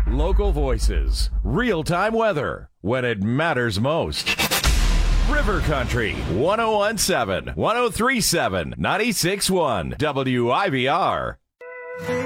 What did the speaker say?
Local voices, real-time weather, when it matters most. River Country, 101.7, 103.7, 96.1, WIBR.